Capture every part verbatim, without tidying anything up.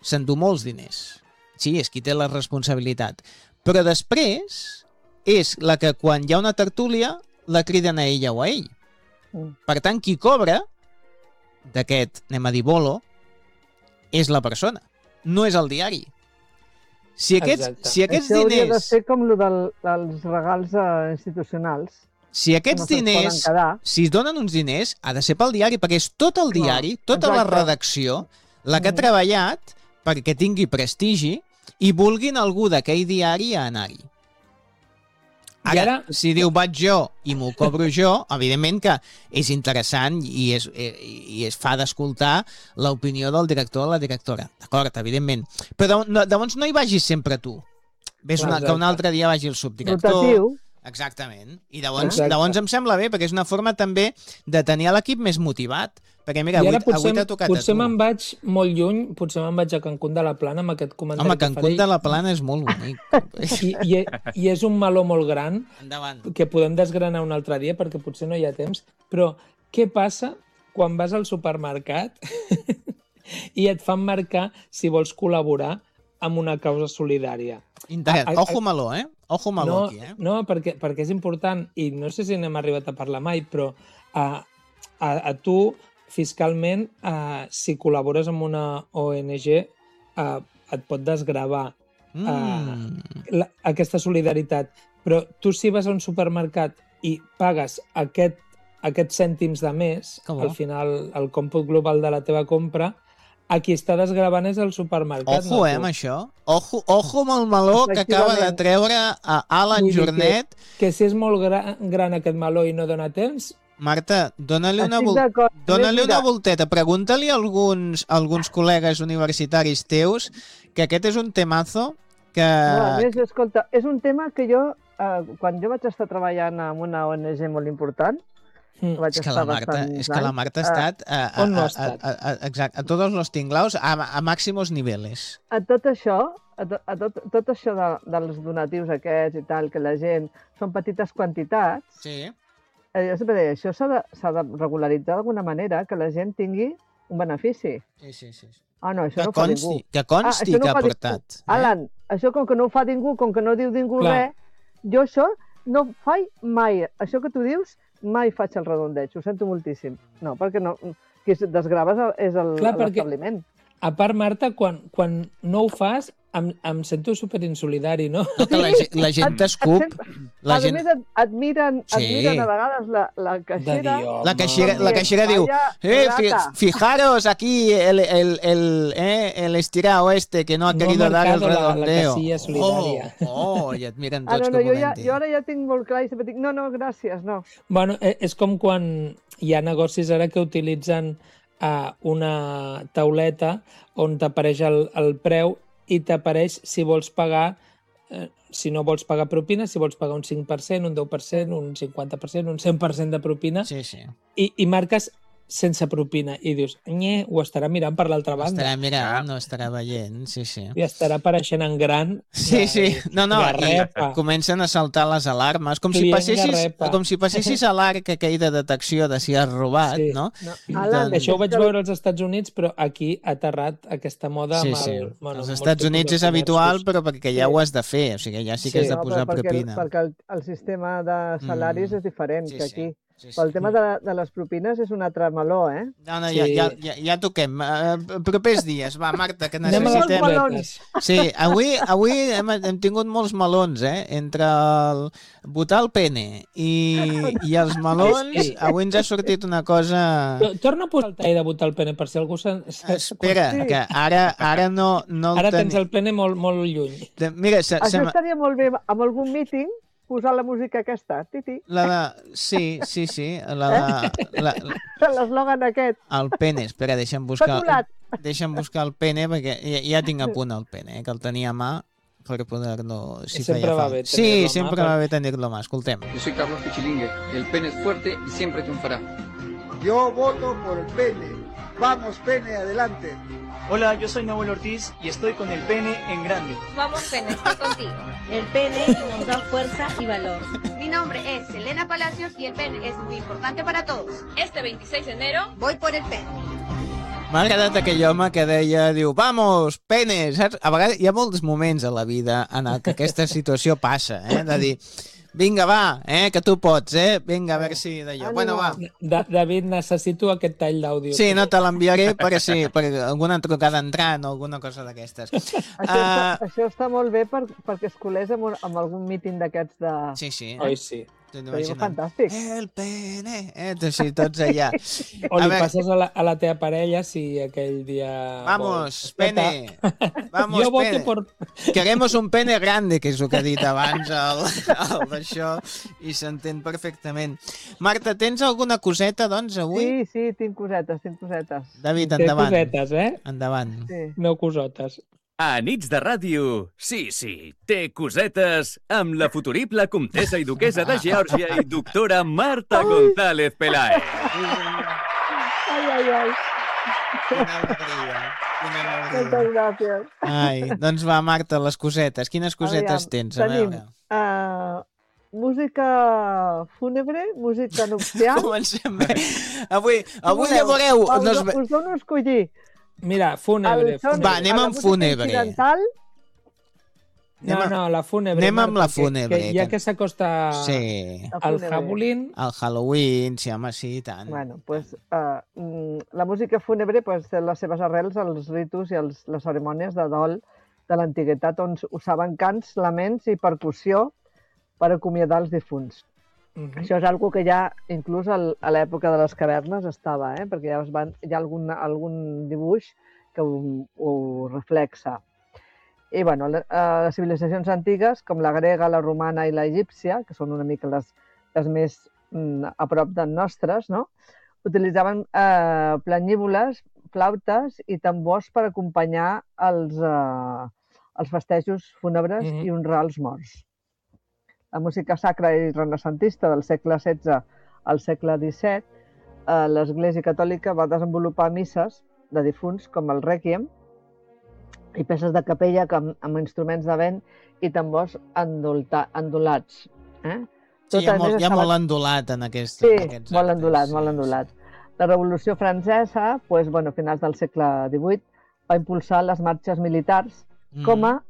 s'endú molts diners. Sí, és qui té la responsabilitat. Però després és la que quan hi ha una tertúlia la criden a ella o a ell. Mm. Per tant, qui cobra d'aquest, anem a dir, bolo, és la persona, no és el diari. Si aquests, si aquests Això diners... hauria de ser com el del, dels regals uh, institucionals. Si aquests no diners, si es donen uns diners, ha de ser pel diari, perquè és tot el diari, no, tota exacte. La redacció, la que ha treballat perquè tingui prestigi i vulguin algú d'aquell diari a anar-hi. Ara, ara, si diu vaig jo i m'ho cobro jo, evidentment que és interessant i es, i es fa d'escoltar l'opinió del director o la directora. D'acord, evidentment. Però no, llavors no hi vagis sempre tu. Ves una, que un altre dia vagi el subdirector. Rotatiu. Exactament. I llavors, llavors em sembla bé, perquè és una forma també de tenir l'equip més motivat. Perquè mira, avui, potser, avui t'ha tocat potser a tu. me'n vaig molt lluny, potser me'n vaig a Cancún de la Plana amb aquest comentari. Home, Cancún de la Plana és molt bonic. I, i, I és un meló molt gran. Endavant. Que podem desgranar un altre dia perquè potser no hi ha temps. Però què passa quan vas al supermercat i et fan marcar si vols col·laborar amb una causa solidària? Internet. Ojo meló, eh? Ojo meló no, aquí, eh? No, perquè, perquè és important, i no sé si n'hem arribat a parlar mai, però a, a, a tu, fiscalment, uh, si col·labores amb una O N G, uh, et pot desgravar uh, mm. la, aquesta solidaritat. Però tu, si vas a un supermercat i pagues aquest, aquests cèntims de més, al final, el còmput global de la teva compra, a qui està desgravant és el supermercat. Ojo, eh, amb això. Ojo, ojo amb el meló que acaba de treure a Alan Jornet. Que, que si és molt gran, gran aquest meló i no dona temps... Marta, dóna-li una, vol... dóna una volteta. Pregunta-li a alguns, alguns col·legues universitaris teus que aquest és un temazo que... No, a més, escolta, és un tema que jo, eh, quan jo vaig estar treballant amb una O N G molt important, Mm. És, que la Marta, és que la Marta ha estat a, a, on no ha a, estat? a, a, exacte, a tots els tinglaus a, a màximos niveles. A tot això, a, to, a tot, tot això de, dels donatius aquests i tal, que la gent són petites quantitats, sí. eh, jo sempre deia, això s'ha de, s'ha de regularitzar d'alguna manera, que la gent tingui un benefici. Sí, sí, sí. Ah, no, això que no ho fa consti, ningú. Que consti ah, no que ha portat. Eh? Alan, això com que no ho fa ningú, com que no diu ningú res, jo això no faig mai. Això que tu dius, mai faig el redondeig, ho sento moltíssim. No, perquè no, qui es desgraves és l'establiment. A part, Marta, quan, quan no ho fas, em, em sento superinsolidari, no? No, que la, la gent t'escup. A gent... més, et, et, miren, sí. et miren a vegades la, la caixera. La caixera, la caixera diu, eh, fijaros aquí el, el, el, eh, el estirado este que no ha no querido dar el redondeo. La, la casilla solidària. Oh, oh, i et miren tots ah, no, no, com jo, ja, jo ara ja tinc molt clar i sempre dic, no, no, gràcies, no. Bueno, és com quan hi ha negocis ara que utilitzen a una tauleta on t'apareix el, el preu i t'apareix si vols pagar, eh, si no vols pagar propina, si vols pagar un cinc per cent, un deu per cent, un cinquanta per cent, un cent per cent de propina, sí, sí. I, i marques sense propina i dius, nye, ho estarà mirant per l'altra banda. Estarà mirant, no estarà veient, sí, sí. I estarà apareixent en gran. Sí, sí, no, no, i comencen a saltar les alarmes, com si passessis, com si passessis a l'arc aquell de detecció de si has robat, sí. no? no. Alan, doncs... Això ho vaig veure als Estats Units, però aquí ha aterrat aquesta moda sí, amb sí. el... Bueno, als Estats Units és habitual, però perquè ja sí. ho has de fer, o sigui, ja sí que sí. has de posar no, perquè, propina. Perquè el, el sistema de salaris mm. és diferent sí, que aquí. Sí. Sí, sí. Però el tema de, de les propines és un altre meló, eh? No, no, sí. ja, ja, ja, ja toquem. Uh, propers dies. Va, Marta, que necessitem... Sí, avui, avui hem, hem tingut molts melons, eh? Entre el botar el pene i, i els melons, sí. avui ens ha sortit una cosa... Torna a posar el tall de botar el pene, per si algú... Sen... Espera, sí. que ara, ara no... no ara ten... tens el pene molt, molt lluny. Mira, se, Això se estaria molt bé amb algun míting, posar la música aquesta, titi. La de... Sí, sí, sí. La de... La... L'eslògan aquest. El pene, espera, deixa'm buscar... Deixa'm buscar el pene, perquè ja, ja tinc a punt el pene, eh, que el tenia a mà per poder-lo... Si sempre va bé Sí, sempre va bé tenir-lo a mà, escoltem. Yo soy Carlos Pichilingue. El pene es fuerte y siempre triunfará. Yo voto por el pene. Vamos, pene, adelante. Hola, yo soy Nahuel Ortiz y estoy con el pene en grande. Vamos, pene, estoy contigo. El pene nos da fuerza y valor. Mi nombre es Elena Palacios y el pene es muy importante para todos. Este veintiséis de enero voy por el pene. M'ha agradat aquell home que deia, diu, vamos, pene, saps? A vegades hi ha molts moments a la vida en el que aquesta situació passa, eh? De dir, vinga, va, eh, que tu pots, eh? Vinga, a veure si d'allò. Bueno, va. Da David, necessito aquest tall d'àudio. Sí, no te l'enviaré perquè sí, per alguna trucada entrant o alguna cosa d'aquestes. Això, està, uh... això està molt bé per, perquè es colés amb, un, amb algun míting d'aquests de... Sí, sí. Oi, sí. Seria fantàstic. El pene, eh? Sí, tots allà. O li a passes a la, a la teva parella si aquell dia... Vamos, pene. Vamos, jo voto pene. por... Queremos un pene grande, que és el que ha dit abans el, el d'això, i s'entén perfectament. Marta, tens alguna coseta, doncs, avui? Sí, sí, tinc cosetes, tinc cosetes. David, endavant. Té cosetes, eh? Endavant. Sí. No cosotes. A Nits de Ràdio, sí, sí, té cosetes amb la futurible comtessa i duquesa de Geòrgia i doctora Marta González Peláez. Ai, ai, ai. Quina alegria. Quina alegria. Moltes gràcies. Ai, doncs va, Marta, les cosetes. Quines cosetes Aviam, tens? A tenim, veure. Uh, música fúnebre, música nupcial. Comencem bé. Avui, avui ja veureu... Us, Nos... us dono a escollir. Mira, fúnebre. Son, Va, anem amb fúnebre. No, no, la fúnebre. Anem amb la fúnebre. Que, que ja que s'acosta sí. al Halloween... Al Halloween, sí, home, sí, i tant. Bueno, pues, uh, la música fúnebre pues, té les seves arrels als ritus i als, les cerimònies de dol de l'antiguitat, on usaven cants, laments i percussió per acomiadar els difunts. Uh -huh. Això és algo que ja, inclús al, a l'època de les cavernes, estava, eh? Perquè ja es van, hi ha algun, algun dibuix que ho, ho reflexa. I bueno, les, les civilitzacions antigues, com la grega, la romana i la egípcia, que són una mica les, les més mm, a prop de nostres, no? Utilitzaven eh, planyívoles, flautes i tambors per acompanyar els, eh, els festejos fúnebres uh -huh. i honrar els morts. La música sacra i renaixentista del segle setze al segle disset, eh, l'Església Catòlica va desenvolupar misses de difunts com el Rèquiem i peces de capella amb, amb instruments de vent i tambors endolta, endolats. Eh? Sí, hi ha, molt, hi ha molt endolat en, aquest, sí, en aquests molt actes. endolat, sí, molt endolat. La Revolució Francesa, pues, bueno, a finals del segle divuit, va impulsar les marxes militars mm. com a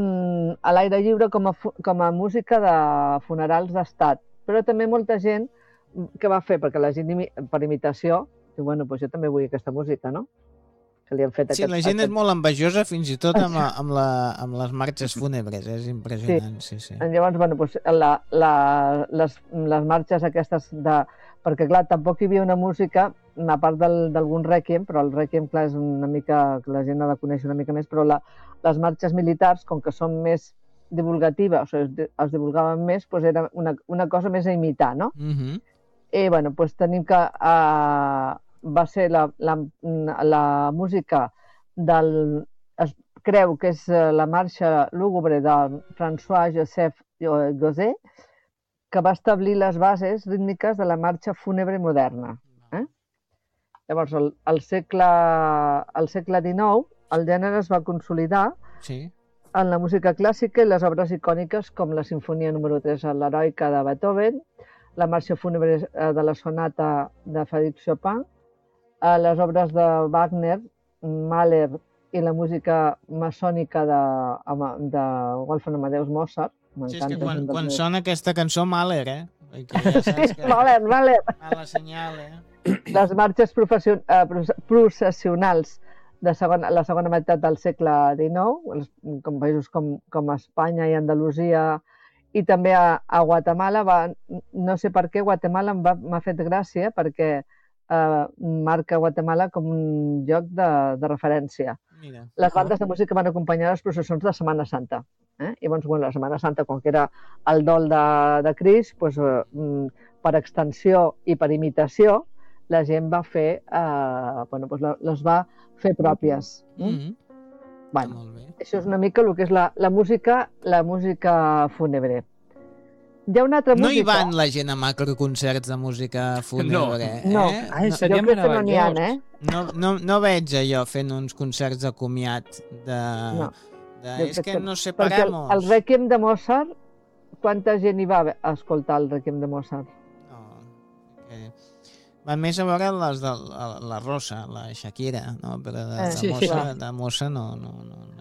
a l'aire lliure com a, com a música de funerals d'estat. Però també molta gent que va fer, perquè la gent per imitació, diu, bueno, doncs jo també vull aquesta música, no? Que li han fet sí, aquest, la gent aquest... és molt envejosa fins i tot amb, amb, la, amb les marxes fúnebres, és impressionant. Sí, sí. sí. Llavors, bueno, doncs la, la, les, les marxes aquestes de... Perquè, clar, tampoc hi havia una música, a part d'algun rèquiem, però el rèquiem, clar, és una mica, que la gent ha de conèixer una mica més, però la, les marxes militars, com que són més divulgatives, o sigui, es divulgaven més, doncs era una, una cosa més a imitar, no? Uh-huh. I, bueno, doncs tenim que uh, va ser la, la, la música del... Es creu que és la marxa lúgubre de François-Joseph Gauzet, que va establir les bases rítmiques de la marxa fúnebre moderna. Eh? Llavors, al, al, segle, al segle dinou, el gènere es va consolidar sí. en la música clàssica i les obres icòniques com la Sinfonia número tres, l'Heroica de Beethoven, la marxa fúnebre de la sonata de Frédéric Chopin, les obres de Wagner, Mahler i la música maçònica de, de Wolfgang Amadeus Mozart. Sí, és que quan, quan sona aquesta cançó, Mahler, eh? Ja sí, que... Mahler, Mahler. Mala senyal, eh? Les marxes processionals de segona, la segona meitat del segle dinou, com països com, com Espanya i Andalusia, i també a, a Guatemala, va, no sé per què Guatemala m'ha fet gràcia, perquè eh, marca Guatemala com un lloc de, de referència. Mira. Les bandes de música van acompanyar les processons de Setmana Santa. Eh? I llavors, bueno, la Setmana Santa, com que era el dol de, de Crist, doncs, eh, per extensió i per imitació, la gent va fer, eh, bueno, doncs les va fer pròpies. Mm -hmm. Bueno, això és una mica el que és la, la música, la música fúnebre. Hi ha una altra música... No hi van la gent a macroconcerts de música fúnebre, no. eh? No, Ai, seria jo crec que no n'hi ha, eh? No, no, no veig allò fent uns concerts de comiat de... No. de és que nos separamos. Perquè el, el Rèquiem de Mozart, quanta gent hi va a escoltar el Rèquiem de Mozart? No, que... van més a veure les de la, la Rosa, la Shakira, no? Però de, de, Eh, Sí, mossa, clar. de mossa no, no, no,